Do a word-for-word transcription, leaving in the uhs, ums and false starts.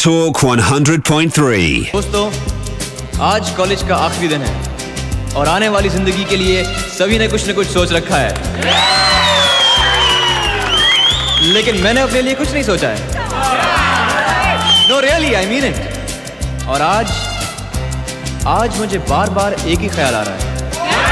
Talk one hundred point three। दोस्तों, आज college का आखिरी दिन है और आने वाली जिंदगी के लिए सभी ने कुछ न कुछ सोच रखा है, लेकिन मैंने अपने लिए कुछ नहीं सोचा है। No really, I mean it. और आज आज मुझे बार बार एक ही ख्याल आ रहा है